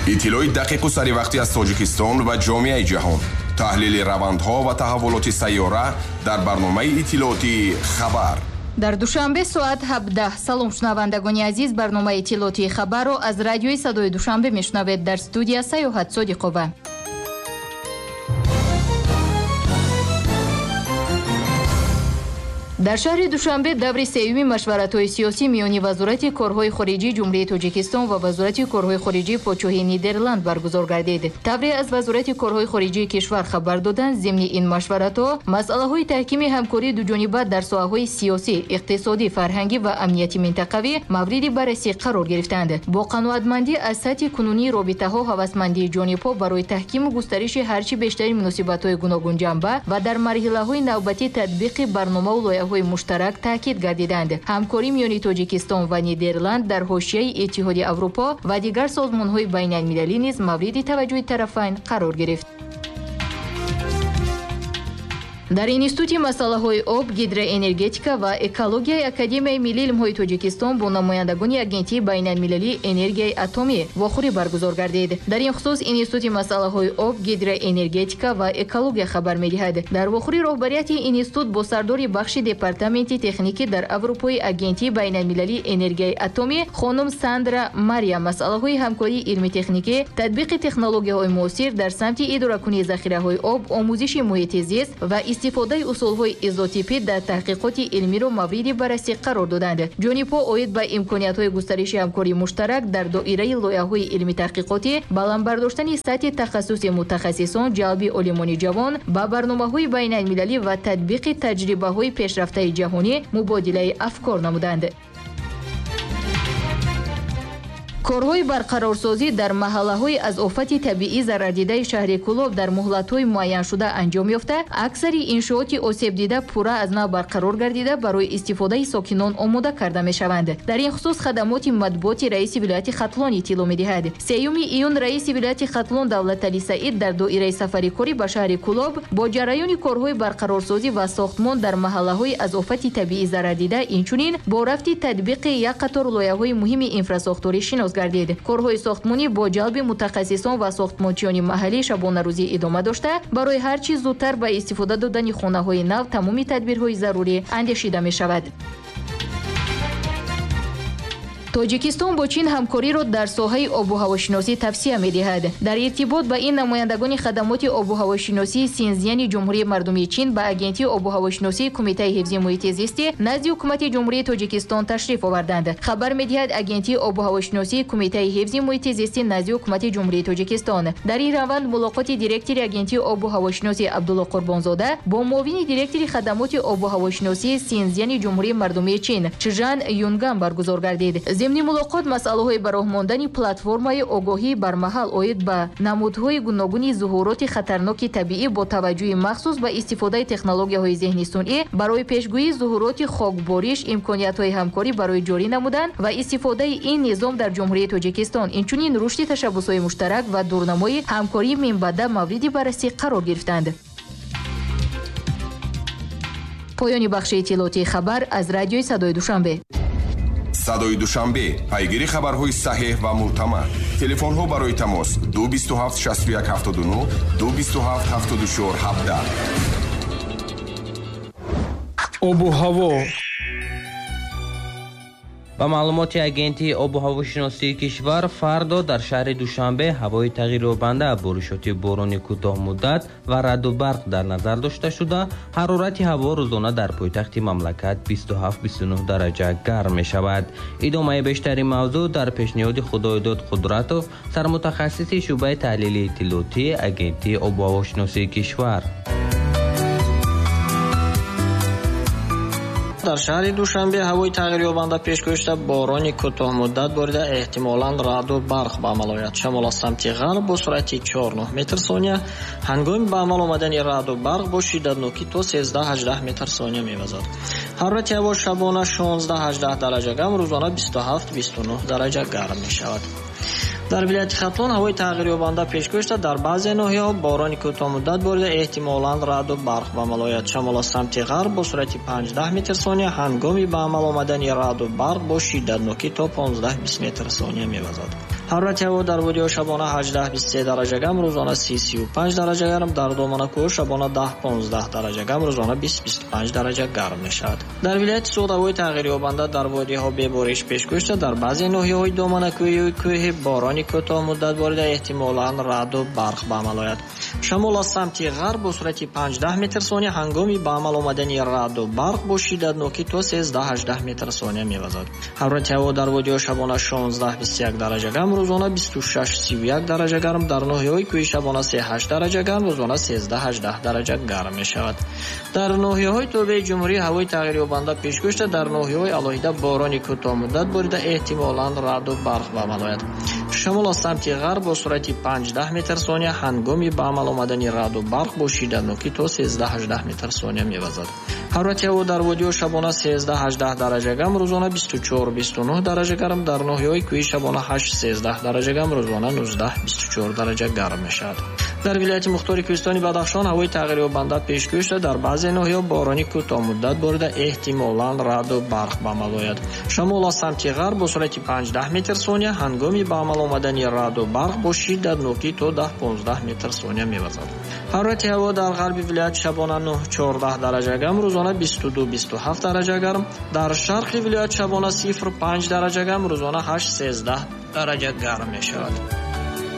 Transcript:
اطلاعی دقیق و سری وقتی از تاجیکستان و جامعه جهان. تحلیل روندها و تحولات سیاره در برنامه اطلاعاتی خبر. در دوشنبه ساعت 17. سلام شنوندگان عزیز، برنامه اطلاعاتی خبر رو از رادیوی صدای دوشنبه میشنوید. در استودیو سیاحت صادقова. در شهر دوشنبه دور سوم مشورت‌های سیاسی میان وزارت کارهای خارجی جمهوری تاجیکستان و وزارت کارهای خارجی پادشاهی نیدرلند برگزار گردید. تبری از وزارت کارهای خارجی کشور خبر دادند ضمن این مشورت‌ها مسائل تحکیم همکاری دوجانبه در ساحه‌های سیاسی، اقتصادی، فرهنگی و امنیتی منطقوی مورد بررسی قرار گرفتند. با قناعتمندی از سطح کنونی رابطه‌ها هوسمندی جانب‌ها برای تحکیم و گسترش هرچی بیشتر مناسبت‌های گوناگون جنبه و در مرحله‌های نوبتی تطبیق برنامه و لایحه‌های مشترک تاکید گردیدند. همکاری میان تاجیکستان و نیدرلند در حاشیه اتحادیه اروپا و دیگر سازمان‌های بین‌المللی نیز مورد توجه طرفین قرار گرفت. در اینستیتوت مسائل آب، گیدروانرژیتیکا و اکولوژی اکادمی ملی علوم‌های تاجیکستان با نمایندگان اگنتی بین‌المللی انرژی اتمی واخوری برگزار گردید. در این خصوص اینستیتوت مسائل آب، گیدروانرژیتیکا و اکولوژی خبر می‌دهد. در واخوری رهبریت این اینستیتوت با سردار بخش دپارتمنت تکنیکی در اروپای اگنتی بین‌المللی انرژی اتمی خانم ساندرا ماریا مسائل همکاری علمی تکنیکی، تطبیق تکنولوژی‌های معاصر در سمت اداره‌کنی ذخیره‌های آب، آموزش محیط زیست و استفاده اصولهای ایزوتوپی در تحقیقات علمی را مورد بررسی قرار دادند. جانب‌ها اید به امکانیت‌های گسترش همکاری مشترک در دایره لایحه‌های علمی تحقیقاتی، بلند برداشتن سطح تخصص متخصصان، جلب عالمان جوان با برنامه‌های بین‌المللی و تطبیق تجربه‌های پیشرفته جهانی مبادله افکار نمودند. کارهای برقرارسازی در محله‌های از آفت طبیعی ضرر دیده شهر کلوب در مهلت‌های معین شده انجام یافته. اکثر انشاءات آسیب دیده پورا از نو برقرار گردیده برای استفاده ساکنان آماده کرده می‌شوند. در این خصوص خدمات مطبوعات رئیس ولایت ختلان اطلاع می‌دهد. 3 ایون رئیس ولایت ختلان دولت علی سعید در دایره سفری کاری به شهر کلوب با جریان کارهای برقرارسازی و ساختمان در محله‌های از آفت طبیعی ضرر دیده اینچنین با رفت تطبیق یک قطار لایحه‌های مهم اینفراستراکچوری شناس گردید. کارهای ساختمانی با جلب متخصصان و ساختمانچیان محلی شبانه روزی ادامه داشته برای هر چیز زودتر به استفاده دادن خانه‌های نو تمام تدبیرهای ضروری اندیشیده می شود. تاجیکستان با چین همکاری را در ساحه آب و هواشناسی توسعه می‌دهد. در ارتباط با این نمایندگان خدمات آب و هواشناسی سینزیان جمهوری مردمی چین به اگنتی آب و هواشناسی کمیته حفظ محیط زیست نزد حکومت جمهوری تاجیکستان تشریف آوردند. خبر می‌دهد اگنتی آب و هواشناسی کمیته حفظ محیط زیست نزد حکومت جمهوری تاجیکستان در این روند ملاقات دیرکتور اگنتی آب و هواشناسی عبدالله قربانزاده با معاون دیرکتور خدمات آب و هواشناسی سینزیان جمهوری مردمی چین چژان یونگان برگزار گردید. ضمن ملاقات مسائل‌های براهماندن پلتفرم‌های آگاهی برمحل اید به نمودهای گوناگون ظهورات خطرناک طبیعی با توجه مخصوص به استفاده تکنولوژی‌های ذهنی صنعی برای پیشگویی ظهورات خاکباریش، امکانیت‌های همکاری برای جاری نمودن و استفاده این نظام در جمهوری تاجیکستان، اینچنین رشد تشبس‌های مشترک و دورنمای همکاری منبع مورد بررسی قرار گرفتند. پایان بخش اطلاعاتی خبر از رادیوی صدای دوشنبه. صدای دوشنبه، پیگیری خبرهای صحیح و معتبر. تلفن‌ها برای تماس 227 61 79 227 74 17. آب و هوا. با معلومات اگنتی آب و هواشناسی کشور فردا در شهر دوشنبه هوای تغییریابنده، بارشات باران کوتاه مدت و رعد و برق در نظر داشته شده. حرارت هوا روزانه در پایتخت مملکت 27-29 درجه گرم می شود. ادامه بیشتری موضوع در پیشنهاد خدایداد قدرت و سرمتخصص شعبه تحلیل اطلاعاتی اگنتی آب و هواشناسی کشور. در شهر دوشنبه هوای تغییریابنده پیش گرفته باران کوتاه مدت بارده احتمالاً رعد و برق به عمل آید. شمال از سمت غرب با سرعت 4-9 متر ثانیه. هنگام به عمل آمدن رعد و برق با شدتناکی تا 13-18 متر ثانیه می‌وزد. حرارت هوا شبانه 16-18 درجه گرم، روزانه 27-29 درجه گرم می شود. дар вилояти Хатлон ҳавои тағйирёбанда пешгӯш шуда дар баъзе ноҳияҳо борони кӯтоҳмуддат борида эҳтимолан раъду барқ ба амал ояд. Шамол аз самти ғарб бо суръати 5-10 метр/сония ҳангоми ба амал омадани раъду барқ бо шиддатнокӣ то 15-20 метр/сония мевазад. ҳарорати ҳаво дар водиҳо шабона 18-23 дараҷа гам, рӯзона 30-35 дараҷа гарм, дар доманакӯҳ шабона 10-15 дараҷа гам, рӯзона 20-25 дараҷа гарм мешавад. дар вилояти Суғд ҳавои тағйирёбанда дар водиҳо бебориш пешгӯш шуда, дар баъзе ноҳияҳои доманакӯҳи кӯҳи борони кӯтоҳмуддат борида эҳтимолан раъду барқ ба амал ояд. шамол аз самти ғарб бо суръати 5-10 метр/сония ҳангоми ба амал омадани раъду барқ бо шиддатнокӣ то 13-18 метр/сония мевазад. ҳарорати ҳаво дар водиҳо шабона 16-21 дараҷа гам, рӯзона 26-31 дараҷа гарм, дар ноҳияҳои кӯҳи шабона 3-8 дараҷа гарм, рӯзона 13-18 дараҷа гарм мешавад. дар ноҳияҳои тобеи ҷумҳурӣ ҳавои тағйирёбанда пешгӯш шуда, дар ноҳияҳои алоҳида борони кӯтоҳмуддат борида эҳтимолан раъду барқ ба амал ояд. шамол аз самти ғарб бо суръати 5-10 метр/сония ҳангоми ба амал омадани раъду барқ бо шиддатнокӣ то 13-18 метр/сония мевазад. ҳарорати ҳаво дар водиҳо шабона 13-18 дараҷа гам, рӯзона 24-29 дараҷа гарм, дар ноҳияҳои кӯҳи шабона 8-13 дараҷа гам, рӯзона 19-24 дараҷа гарм мешавад. дар вилояти мухтори кӯҳистони Бадахшон ҳавои тағйирёбанда пешгӯш шуда, дар баъзе ноҳияҳо борони кӯтоҳмуддат борида эҳтимолан раъду барқ ба амал ояд. шамол аз самти ғарб бо суръати 5-10 метр/сония ҳангоми ба амал омадани раъду барқ бо шиддатнокӣ то 10-15 метр/сония мевазад. ҳарорати ҳаво дар ғарби вилоят шабона 9-14 дараҷа гам, рӯзона 22-27 дараҷа гарм, дар шарқи вилоят шабона 0-5 дараҷа гам, рӯзона 8-13 дараҷа гарм мешавад.